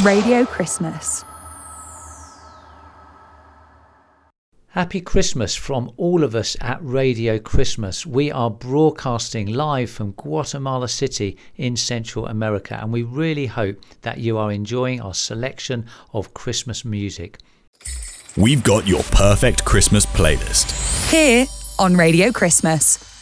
Radio Christmas. Happy Christmas from all of us at Radio Christmas. We are broadcasting live from Guatemala City in Central America, and we really hope that you are enjoying our selection of Christmas music. We've got your perfect Christmas playlist Here on Radio Christmas.